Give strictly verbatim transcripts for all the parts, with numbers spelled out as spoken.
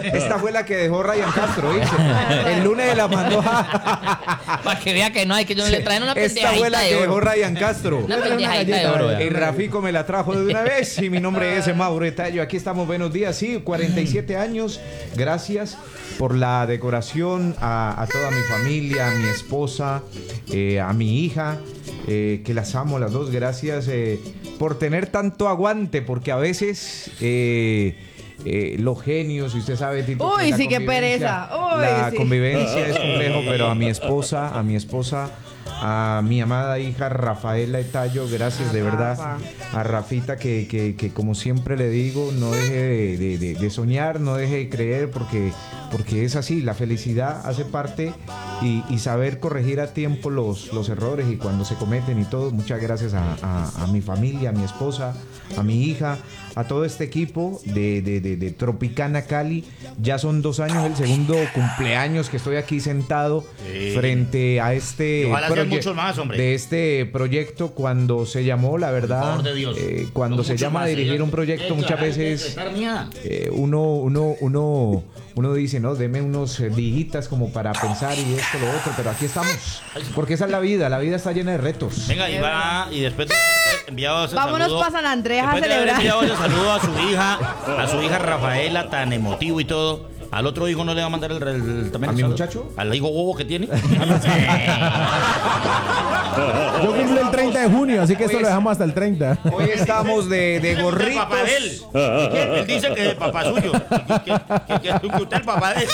Esta fue la que dejó Ryan Castro, dice. El lunes la mandó a... Para que vea que no hay, que yo le traen una pendejadita. Esta fue la que dejó Ryan Castro. Una pendejadita de oro. El Rafico me la trajo de una vez y mi nombre es Mauro Tallo. Aquí estamos, buenos días. Sí, cuarenta y siete años. Gracias por la decoración a, a toda mi familia, a mi esposa, eh, a mi hija, eh, que las amo las dos. Gracias eh, por tener tanto aguante, porque a veces... Eh, Eh, los genios, y usted sabe, Tito, uy, que sí, qué pereza. Uy, la sí. convivencia es complejo, pero a mi esposa, a mi esposa, a mi amada hija Rafaela Tallo, gracias de verdad, a Rafita, que, que, que como siempre le digo, no deje de, de, de, de soñar, no deje de creer, porque, porque es así, la felicidad hace parte, y, y saber corregir a tiempo los, los errores y cuando se cometen y todo. Muchas gracias a, a, a mi familia, a mi esposa, a mi hija, a todo este equipo de, de, de, de Tropicana Cali. Ya son dos años, el segundo cumpleaños que estoy aquí sentado sí. frente a este muchos más, hombre. de este proyecto, cuando se llamó, la verdad, de Dios. Eh, cuando no se llama más, dirigir señor. un proyecto, Echa, muchas veces eh, uno, uno, uno, uno dice, no, deme unos eh, dígitas como para pensar y esto, lo otro, pero aquí estamos, porque esa es la vida, la vida está llena de retos. Venga, y va, y después de enviado ese vámonos saludo, para San Andrés a después de celebrar. enviado ese saludo a su hija, a su hija Rafaela, tan emotivo y todo. ¿Al otro hijo no le va a mandar el, el, el también ¿A el mi saludo? muchacho? ¿Al hijo bobo que tiene? Yo cumplo el treinta de junio, así que esto lo dejamos hasta el treinta. Hoy estamos de, de gorritos. El papá de él. ¿Qué? Él dice que es el papá suyo. Que, que, que, que, que usted es el papá de él.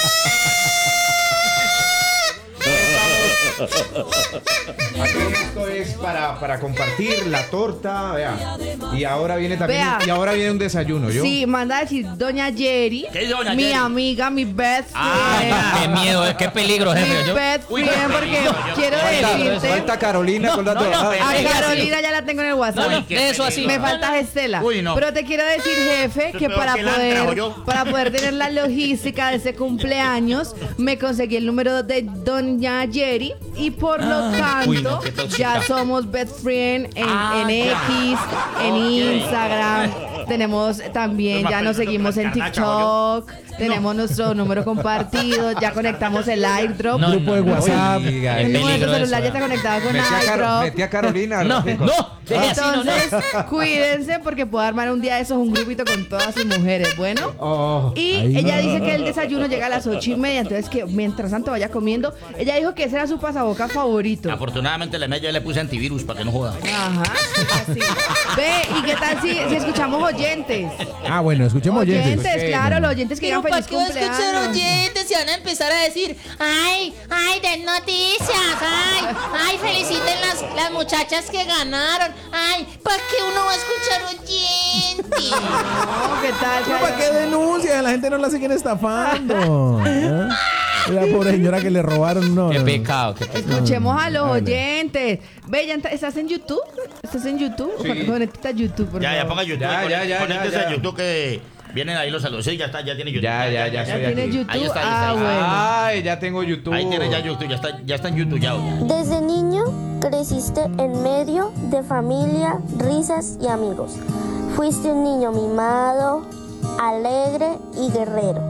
Aquí esto es para, para compartir la torta, vea. Y ahora viene también Vea. y ahora viene un desayuno, yo. Sí, manda a decir doña Jerry, ¿Qué es doña mi Jerry? amiga, mi best friend. Ah, qué miedo, qué peligro, mi jefe. Yo, best Uy, friend, qué porque peligro, yo- quiero Falta, decirte. falta Carolina con la no, no, torta. pero- A Venga, Carolina ya la tengo en el WhatsApp. no, no, de eso así. Me falta Estela. Uy, no. Pero te quiero decir, jefe, Eso que es peor para que el antra, poder, ¿o yo? para poder tener la logística de ese cumpleaños, me conseguí el número de doña Jerry y por lo tanto, uy, no, qué tóxica. ya somos best friend en, Ah, en X, en Ok. Instagram. Tenemos también, Pero ya más nos peligroso seguimos que en la carnacha, TikTok. Tenemos nuestro número compartido, ya conectamos el airdrop. No, Grupo de no, no. WhatsApp. Oiga, Es El número de peligro tu celular eso, ya está conectado con metí, a Caro- airdrop. metí a Carolina. No, Rafico. no, deje así, no, no. Entonces, cuídense porque puedo armar un día de esos un grupito con todas sus mujeres, ¿bueno? Oh. Y Ay. ella dice que el desayuno llega a las ocho y media, entonces que mientras tanto vaya comiendo. Ella dijo que ese era su pasaboca favorito. Afortunadamente la media le puse antivirus para que no joda. Ajá, así. Ve, ¿y qué tal si, si escuchamos oyentes? Ah, bueno, escuchemos oyentes. Oyentes, claro, los oyentes que Pero digan ¿para feliz qué va a escuchar cumpleaños. oyentes? Se van a empezar a decir, ay, ay, den noticias, ay, ay, feliciten las, las muchachas que ganaron, ay, ¿para qué uno va a escuchar oyentes? No, ¿qué tal? ¿Para qué denuncia? La gente no la siguen estafando. ¿eh? La pobre señora que le robaron, no. Qué no. pecado, qué pecado. Escuchemos a los Vale. oyentes. Ve, ¿ya ent- ¿estás en YouTube? ¿Estás en YouTube? Sí. Con- Conéctate a YouTube, por Ya, ya favor. ponga YouTube. Ya, ya, ya, Conéctese ya, a ya. YouTube que vienen ahí los saludos. Sí, ya está, ya tiene YouTube. Ya, ya, ya, ¿Ya estoy tienes aquí. YouTube? Ahí está, ahí está, Ah, ahí está. bueno. Ay, ya tengo YouTube. Ahí tiene ya YouTube, ya está, ya está en YouTube ya. Desde niño creciste en medio de familia, risas y amigos. Fuiste un niño mimado, alegre y guerrero.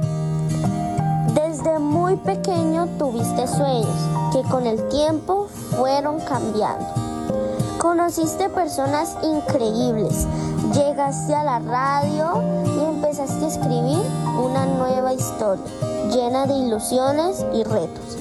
Desde muy pequeño tuviste sueños que con el tiempo fueron cambiando. Conociste personas increíbles, llegaste a la radio y empezaste a escribir una nueva historia llena de ilusiones y retos.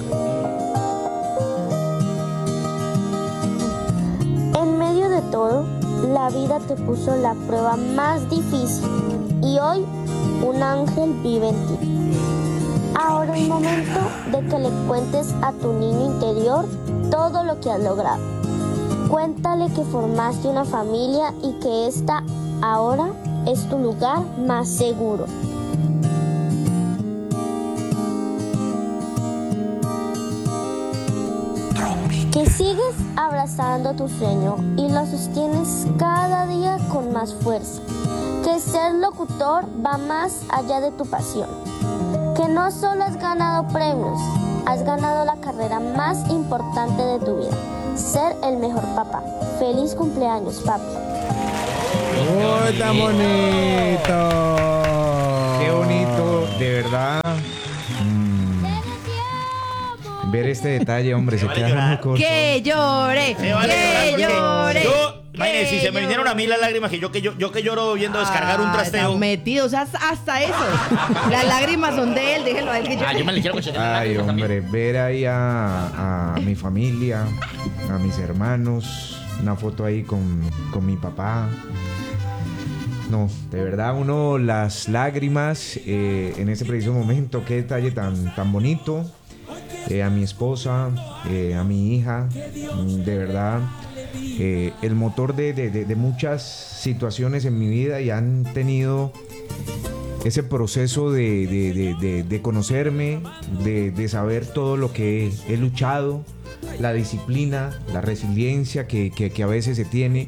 En medio de todo, la vida te puso la prueba más difícil y hoy un ángel vive en ti. Ahora es momento de que le cuentes a tu niño interior todo lo que has logrado. Cuéntale que formaste una familia y que esta ahora es tu lugar más seguro. Que sigues abrazando tu sueño y lo sostienes cada día con más fuerza. Que ser locutor va más allá de tu pasión. Que no solo has ganado premios, has ganado la carrera más importante de tu vida. Ser el mejor papá. Feliz cumpleaños, papi. ¡Uy, tan bonito! Qué bonito. de verdad, mm, ver este detalle, hombre, se vale queda llorar. uno corto. Que llore, Me vale que llorar llore. porque Yo, imagínense, si que se me vinieron a llore. mí las lágrimas, que yo que yo, yo que lloro viendo descargar un Ah, trasteo. están metidos hasta, hasta eso. Las lágrimas son de él, déjenlo a él que Ah, yo llore. me le quiero cochar las Ay, lágrimas hombre, también. ver ahí a, a mi familia, a mis hermanos, una foto ahí con, con mi papá. No, de verdad, uno las lágrimas eh, en ese preciso momento, qué detalle tan, tan bonito. Eh, a mi esposa, eh, a mi hija, de verdad, eh, el motor de, de, de, de muchas situaciones en mi vida y han tenido ese proceso de, de, de, de, de conocerme, de, de saber todo lo que he, he luchado, la disciplina, la resiliencia que, que, que a veces se tiene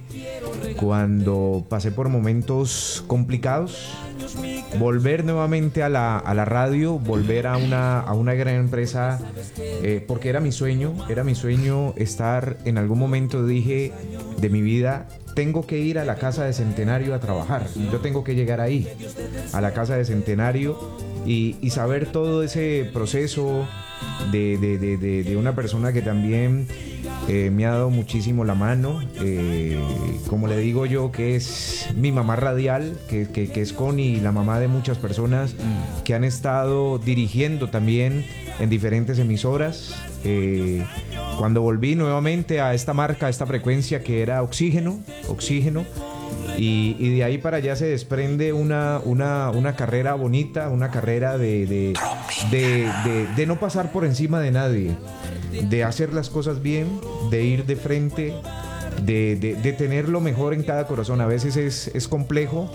cuando pasé por momentos complicados. Volver nuevamente a la, a la radio, volver a una, a una gran empresa, eh, porque era mi sueño, era mi sueño estar en algún momento, dije, de mi vida, tengo que ir a la Casa de Centenario a trabajar, yo tengo que llegar ahí, a la Casa de Centenario y, y saber todo ese proceso de, de, de, de, de una persona que también eh, me ha dado muchísimo la mano, eh, como le digo yo, que es mi mamá radial, que, que, que es Connie, la mamá de muchas personas que han estado dirigiendo también en diferentes emisoras. Eh, cuando volví nuevamente a esta marca, a esta frecuencia que era Oxígeno, Oxígeno, y, y de ahí para allá se desprende una, una, una carrera bonita, una carrera de, de, de, de, de no pasar por encima de nadie, de hacer las cosas bien, de ir de frente, de, de, de tener lo mejor en cada corazón. A veces es, es complejo,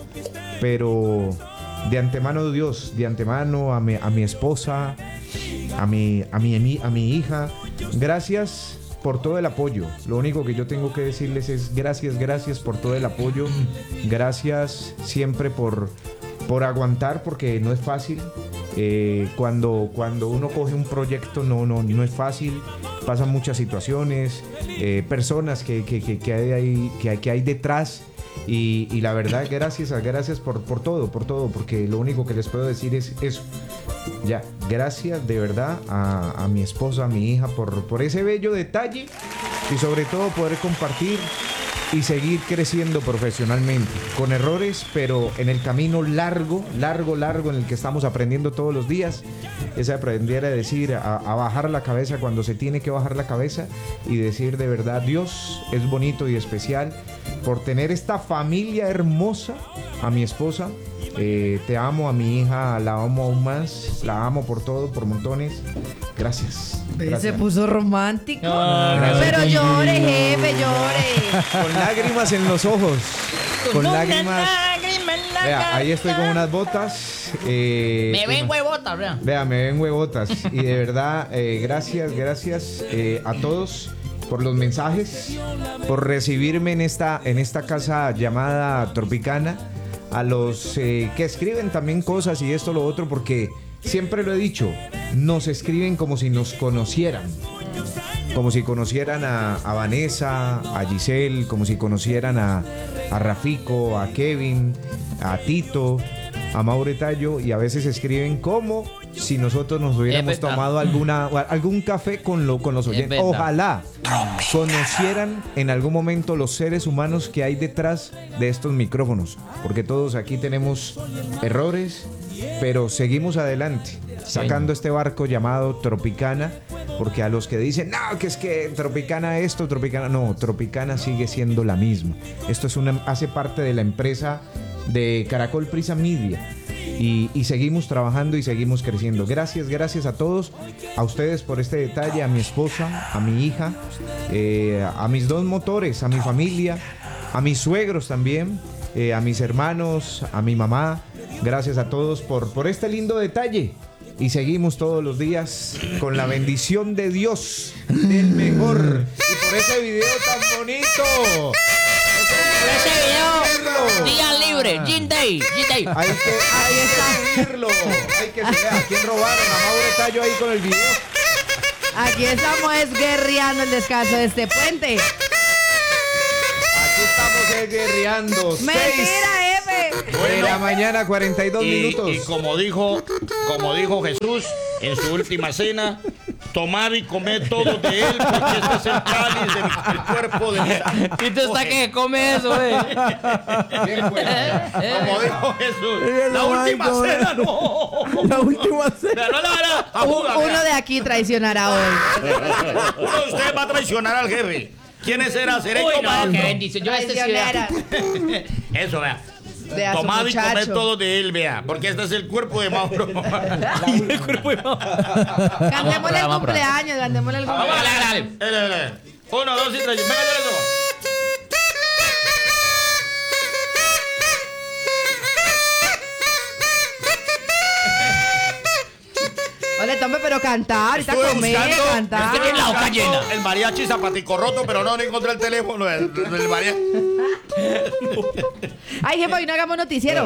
pero de antemano Dios, de antemano a mi, a mi esposa, a mi, a, mi, a mi hija, gracias por todo el apoyo. Lo único que yo tengo que decirles es gracias, gracias por todo el apoyo. Gracias siempre por, por aguantar, porque no es fácil. Eh, cuando, cuando uno coge un proyecto no, no, no es fácil. Pasan muchas situaciones, eh, personas que, que, que, que, hay ahí, que, que hay detrás. Y, y la verdad, gracias, gracias por, por todo, por todo, porque lo único que les puedo decir es eso. Ya, gracias de verdad a, a mi esposa, a mi hija, por, por ese bello detalle y sobre todo poder compartir y seguir creciendo profesionalmente, con errores, pero en el camino largo, largo, largo en el que estamos aprendiendo todos los días, es aprender a decir, a, a bajar la cabeza cuando se tiene que bajar la cabeza y decir de verdad, Dios es bonito y especial por tener esta familia hermosa, a mi esposa, eh, te amo, a mi hija la amo aún más, la amo por todo, por montones, gracias. Se gracias. puso romántico. Ah, Pero llore, jefe, llore. Con lágrimas en los ojos, con Una lágrimas. lágrima en la Vea, ahí estoy con garganta. unas botas. eh, Me ven una- huevotas, vea. Vea, me ven huevotas. Y de verdad, eh, gracias, gracias eh, a todos por los mensajes, por recibirme en esta, en esta casa llamada Tropicana. A los eh, que escriben también cosas y esto, lo otro, porque siempre lo he dicho, nos escriben como si nos conocieran. Como si conocieran a, a Vanessa, a Giselle, como si conocieran a, a Rafico, a Kevin, a Tito, a Mauro Tallo, y a veces escriben como si nosotros nos hubiéramos Es verdad. tomado alguna, algún café con, lo, con los oyentes. verdad. Ojalá conocieran en algún momento los seres humanos que hay detrás de estos micrófonos, porque todos aquí tenemos errores, pero seguimos adelante, sacando este barco llamado Tropicana, porque a los que dicen, no, que es que Tropicana esto, Tropicana, no, Tropicana sigue siendo la misma. Esto es una, hace parte de la empresa de Caracol Prisa Media. Y, y seguimos trabajando y seguimos creciendo. Gracias, gracias a todos, a ustedes por este detalle, a mi esposa, a mi hija, eh, a mis dos motores, a mi familia, a mis suegros también, eh, a mis hermanos, a mi mamá. Gracias a todos por, por este lindo detalle. Y seguimos todos los días con la bendición de Dios, del mejor. Y por ese video tan bonito. Por ese video, Día libre, Gin Day, Gin Day. Hay que, hay que subirlo. Hay que subir. ¿A quién robaron? A Mauro Tallo ahí con el video. Aquí estamos es guerreando el descanso de este puente. Aquí estamos eh, guerreando. Seis. Mentira, jefe. De la mañana, cuarenta y dos Y, minutos. y como dijo, como dijo Jesús en su última cena, tomad y comed todos de él, porque este es el cáliz del cuerpo de mi Santo ¿Y tú está que come eso, eh? Como dijo Jesús, Eh, la no, última Michael. cena no. La última cena. Vea, no la van a- a Un- jugar, Uno vea. de aquí traicionará hoy. Uno de ustedes va a traicionar al jefe. ¿Quién será? ¿Seré Uy, yo, no, maestro? qué bendición. Yo este sí vea. Traicionera. Eso, vea. De a su Tomad y comed muchacho. todo de él, vea. Porque este es el cuerpo de Mauro. El cuerpo de Mauro. Cantémosle el Vamos, cumpleaños, cantémosle el Vamos, cumpleaños. dale, dale. Dale, dale, dale. Uno, dos y tres. Venga, dale eso. Ole, tome, pero cantar, ahorita Estuve comer, buscando- cantar. estuve tiene la boca buscando llena. El mariachi zapatico roto, pero no, no encontré el teléfono del, del mariachi. Ay, jefe, hoy no hagamos noticiero.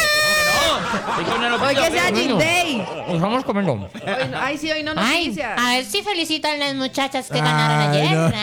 Hoy que sea Gin Day. Nos vamos comiendo. Hoy no- ay, sí, hoy no Ay, noticias. a ver si felicitan las muchachas que ganaron Ay, ayer. no. Ay,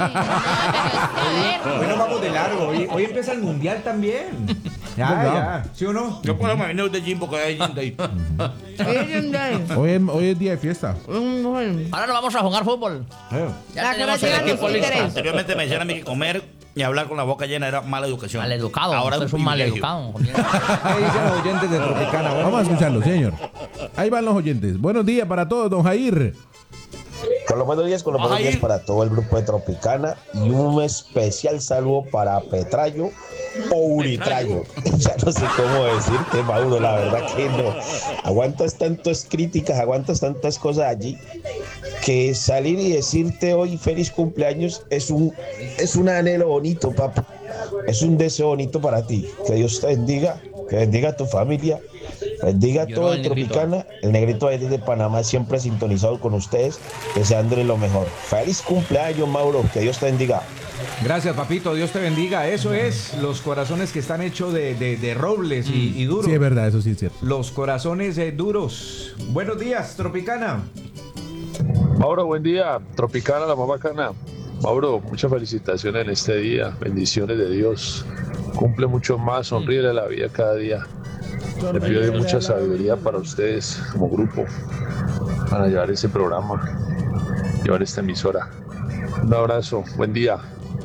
a ver. Hoy nos vamos de largo. Hoy, hoy empieza el mundial también. Ya, ¿Verdad? ya. ¿Sí o no? Yo puedo imaginar de Jimbo que hay Jim Day. Hoy es Gin Day. Hoy es, hoy es día de fiesta. Mm, bueno. Ahora nos vamos a jugar fútbol. Eh. Ya La tenemos que el no equipo llegan los listo. títeres. Anteriormente me decían a mí que comer y hablar con la boca llena era mala educación. Maleducado. Ahora Usted es es un privilegio. maleducado. ¿Qué dicen los oyentes de Tropicana? Bueno, Vamos a escucharlo, señor. Ahí van los oyentes. Buenos días para todos, don Jair. Con los buenos días, con los buenos Ay. días para todo el grupo de Tropicana y un especial saludo para Petrayo o Uritrayo. Ya no sé cómo decirte, Mauro, la verdad que no. Aguantas tantas críticas, aguantas tantas cosas allí que salir y decirte hoy feliz cumpleaños es un, es un anhelo bonito, papá. Es un deseo bonito para ti. Que Dios te bendiga, que bendiga a tu familia, bendiga a Yo todo no, el el negrito. Tropicana. El negrito ahí desde Panamá siempre sintonizado con ustedes, deseándole lo mejor. Feliz cumpleaños, Mauro, que Dios te bendiga. gracias, papito. Dios te bendiga. Eso es, los corazones que están hechos de, de- de robles y, y duros. Sí, es verdad, eso sí es cierto. Los corazones eh, duros. Buenos días, Tropicana. Mauro, buen día. Tropicana, la más bacana. Mauro, muchas felicitaciones en este día. Bendiciones de Dios. Cumple mucho más, sonríe a la vida cada día. Le pido de mucha sabiduría para ustedes como grupo, para llevar ese programa, llevar esta emisora. Un abrazo, buen día.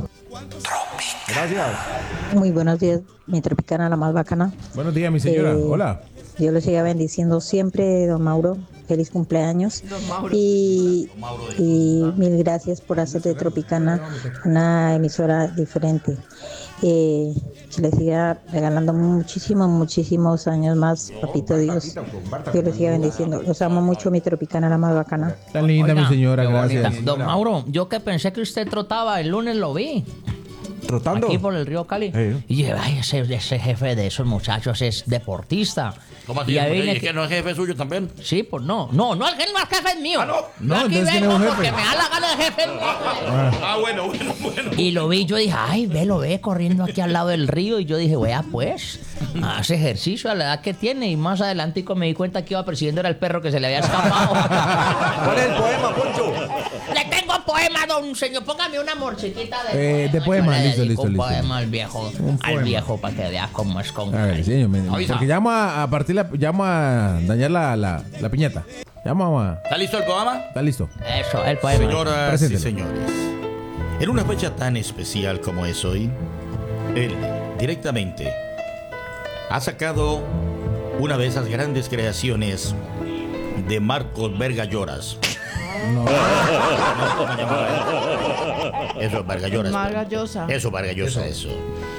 Gracias. Muy buenos días, mi Tropicana, la más bacana. Buenos días, mi señora. Eh, Hola. Dios lo siga bendiciendo siempre, don Mauro. Feliz cumpleaños. Don Mauro. Y, y mil gracias por hacer de Tropicana una emisora diferente. Eh, que le siga regalando muchísimos, muchísimos años más, papito Dios. Dios le siga bendiciendo. Los amo mucho, mi Tropicana, la más bacana. Tan linda, Oiga, mi señora, qué bonita. gracias. Don Mauro, yo que pensé que usted trotaba el lunes lo vi. ¿Trotando? Aquí por el río Cali. Eh. Y dije, ay, ese, ese jefe de esos muchachos es deportista. ¿Cómo así? Y ahí ¿Y vine es que no es jefe suyo también? Sí, pues no. No, no, él no es jefe es mío. Ah, no. No, Yo aquí entonces, ¿quién es vengo un jefe? porque me da la gana de jefe es mío. Ah, bueno, bueno, bueno. Y lo vi, yo dije, ay, ve, lo ve corriendo aquí al lado del río. Y yo dije, vea, pues, hace ejercicio a la edad que tiene. Y más adelantico me di cuenta que iba persiguiendo era el perro que se le había escapado. ¿Cuál es el poema, Poncho? Le tengo poema, don señor. Póngame una morchiquita de Eh, de poema, Yo le listo, dedico listo, un listo. poema al viejo, Un al poema. viejo para que vea cómo es con A ver, señor, me- Avisa. porque llamo a, a partir la, llamo a dañar la, la, la piñata. Llamo a. ¿Está listo el programa? Está listo. Eso, el poema. Señoras y Preséntelo. señores, en una fecha tan especial como es hoy, él directamente ha sacado una de esas grandes creaciones de Marcos Verga Lloras. No. ¿Cómo llamaba él? Eso, Vargas Llosa. Vargas Llosa. Eso, Vargas Llosa, eso.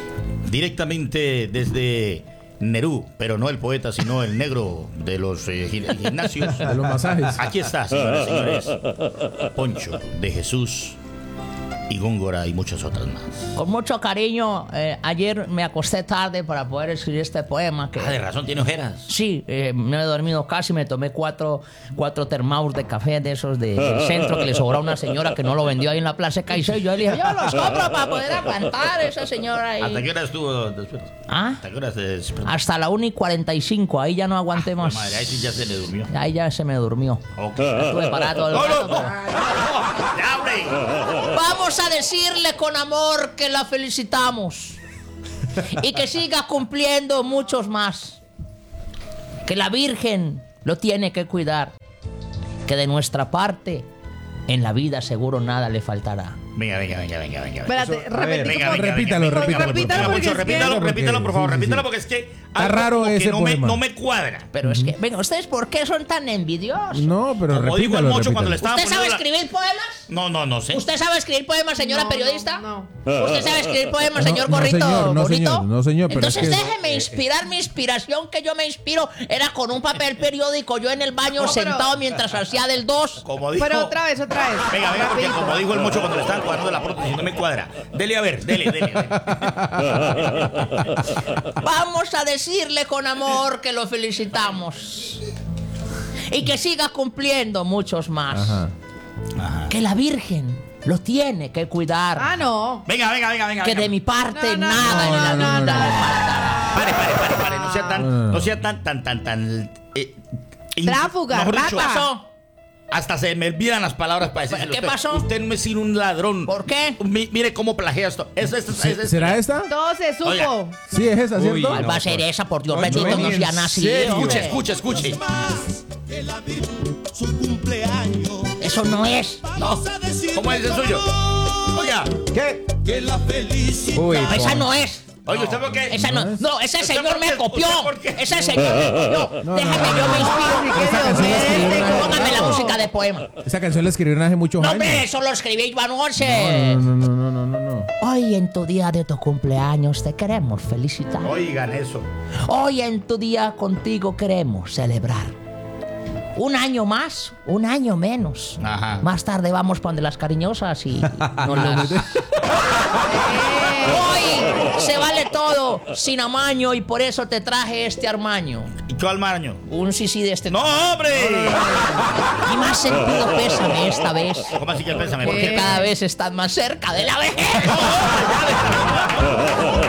Directamente desde Nerú, pero no el poeta, sino el negro de los eh, gi- gimnasios. De los masajes. Aquí está, señoras y señores. Poncho de Jesús y Góngora y muchas otras más. Con mucho cariño, eh, ayer me acosté tarde para poder escribir este poema. Que, Ah, de razón, tiene ojeras. Sí, eh, me he dormido casi, me tomé cuatro, cuatro termaus de café de esos de- del centro que le sobró a una señora que no lo vendió ahí en la Plaza Caicedo. Y yo le dije, yo los compro para poder aguantar a esa señora ahí. ¿Hasta qué hora estuvo despierto? ¿Ah? ¿Hasta qué hora se despertó? Hasta la una y cuarenta y cinco, ahí ya no aguanté más. Madre, ahí sí ya se le durmió. Ahí ya se me durmió. Ok. Estuve parado todo el No, no, rato, no. pero- ¡Ya, hombre! Vamos a decirle con amor que la felicitamos. Y que siga cumpliendo muchos más. Que la Virgen lo tiene que cuidar. Que de nuestra parte, en la vida seguro nada le faltará. Venga, venga, venga, venga, venga. Espérate, Eso- repite, a ver, ¿cómo? venga, venga, Repítalo, venga, repítalo, venga, repítalo, venga, porque mucho, es que- repítalo, Porque- repítalo, por favor, sí, sí, repítalo sí. porque es que Está algo raro como que ese no me, poema. no me cuadra. Pero es que, venga, ¿ustedes por qué son tan envidiosos? No, pero Como dijo el repítalo, mocho cuando repítalo. le estaba ¿Usted sabe poniendo la- escribir poemas? No, no, no sé. ¿Usted sabe escribir poemas, señora No, periodista? no, ¿Usted sabe escribir poemas, No, señor no, Gorrito señor, no, Bonito? señor, no, señor, pero Entonces es que- déjeme inspirar. Mi inspiración que yo me inspiro era con un papel periódico, yo en el baño No, pero- sentado mientras hacía del dos. Como dijo... Pero otra vez, otra vez. Venga, venga, porque Rapidito. como dijo el mocho cuando le estaban cuadrando la prótesis, no me cuadra. Dele a ver, dele, dele. dele. Vamos a decirle con amor que lo felicitamos. Y que siga cumpliendo muchos más. Ajá. Que la Virgen lo tiene que cuidar. Ah, no. Venga, venga, venga, venga. Que venga. de mi parte No, no, nada en la no, no, vida no, le no. faltará. Pare, pare, pare, pare. No sea tan, No. no sea tan, tan, tan, tan. Eh, in- Tráfuga, mejor rata. dicho, ¿Qué pasó? hasta se me olvidan las palabras para decirle. ¿Qué usted, pasó? Usted no es sino un ladrón. ¿Por qué? Mi- mire cómo plagea esto. Es, es, es, ¿Se- es- ¿Será esta? Todo se supo. Oiga. Sí, es esa, ¿cierto? Uy, ¿Cuál no, va a ser pues. esa? Por Dios No, bendito, no, no en se ha nacido. Escuche, hombre. escuche, escuche. Eso no es. No. ¿Cómo es el suyo? Oiga. ¿Qué? Uy, Esa pon- no es. Oye, ¿usted por qué? Esa no, ¿No es? no, ese ¿Usted señor por me qué? copió. ¿Usted por qué? Ese señor me copió. No, Déjame, no, yo me inspiro. Ay, qué Esa canción la Dios mío. escribieron hace Póngame la rato. música de poema. Esa canción la escribieron hace muchos No, años. hombre, eso lo escribí Iván Once. No, no, no, no, no, no, no. Hoy en tu día de tu cumpleaños te queremos felicitar. Oigan eso. Hoy en tu día contigo queremos celebrar. Un año más, un año menos. Ajá. Más tarde vamos para donde las cariñosas y nos las... Hoy se vale todo sin amaño y por eso te traje este armaño. ¿Y qué almaño? Un sisí de este ¡No, hombre! Y más sentido pésame esta vez. ¿Cómo así que pésame? Porque cada vez estás más cerca de la vejez.